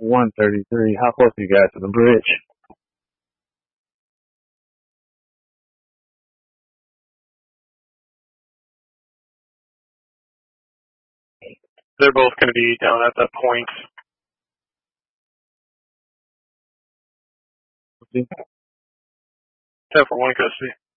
133. How close are you guys to the bridge? They're both going to be down at that point. See? 10-1 custody.